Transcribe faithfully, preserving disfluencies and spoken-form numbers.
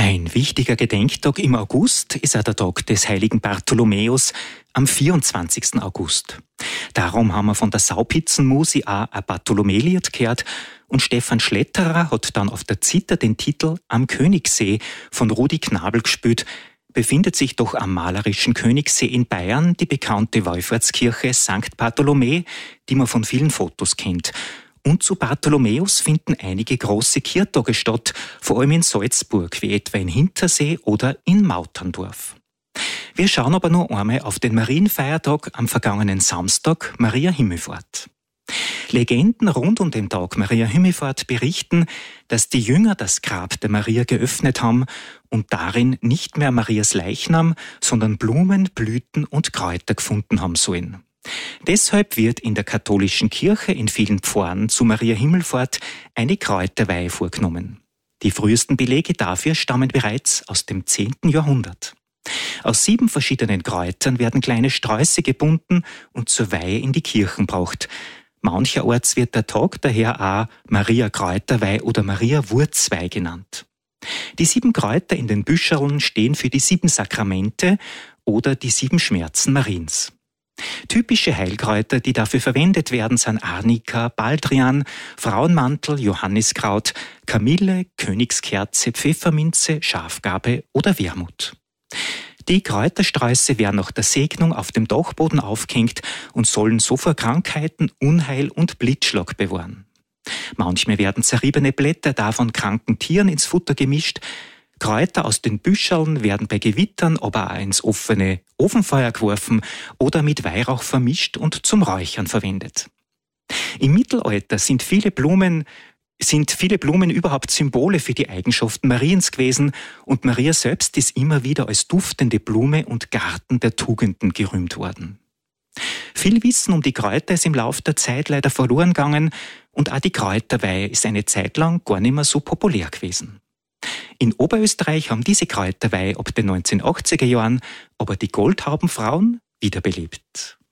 Ein wichtiger Gedenktag im August ist auch der Tag des heiligen Bartholomäus am vierundzwanzigsten August. Darum haben wir von der Saupitzenmusi auch ein Bartholomälied gehört und Stefan Schletterer hat dann auf der Zither den Titel Am Königssee von Rudi Knabel gespielt. Befindet sich doch am malerischen Königssee in Bayern die bekannte Wallfahrtskirche Sankt Bartholomä, die man von vielen Fotos kennt. Und zu Bartholomäus finden einige große Kirchtage statt, vor allem in Salzburg, wie etwa in Hintersee oder in Mauterndorf. Wir schauen aber nur einmal auf den Marienfeiertag am vergangenen Samstag, Maria Himmelfahrt. Legenden rund um den Tag Maria Himmelfahrt berichten, dass die Jünger das Grab der Maria geöffnet haben und darin nicht mehr Marias Leichnam, sondern Blumen, Blüten und Kräuter gefunden haben sollen. Deshalb wird in der katholischen Kirche in vielen Pfarren zu Maria Himmelfahrt eine Kräuterweihe vorgenommen. Die frühesten Belege dafür stammen bereits aus dem zehnten Jahrhundert. Aus sieben verschiedenen Kräutern werden kleine Sträuße gebunden und zur Weihe in die Kirchen gebracht. Mancherorts wird der Tag daher auch Maria Kräuterweih oder Maria Wurzweih genannt. Die sieben Kräuter in den Büscherln stehen für die sieben Sakramente oder die sieben Schmerzen Mariens. Typische Heilkräuter, die dafür verwendet werden, sind Arnika, Baldrian, Frauenmantel, Johanniskraut, Kamille, Königskerze, Pfefferminze, Schafgarbe oder Wermut. Die Kräutersträuße werden nach der Segnung auf dem Dachboden aufgehängt und sollen so vor Krankheiten, Unheil und Blitzschlag bewahren. Manchmal werden zerriebene Blätter davon kranken Tieren ins Futter gemischt. Kräuter aus den Büscheln werden bei Gewittern aber auch ins offene Ofenfeuer geworfen oder mit Weihrauch vermischt und zum Räuchern verwendet. Im Mittelalter sind viele Blumen sind viele Blumen überhaupt Symbole für die Eigenschaften Mariens gewesen und Maria selbst ist immer wieder als duftende Blume und Garten der Tugenden gerühmt worden. Viel Wissen um die Kräuter ist im Laufe der Zeit leider verloren gegangen und auch die Kräuterweihe ist eine Zeit lang gar nicht mehr so populär gewesen. In Oberösterreich haben diese Kräuterweihe ab den neunzehnhundertachtziger Jahren aber die Goldhaubenfrauen wiederbelebt.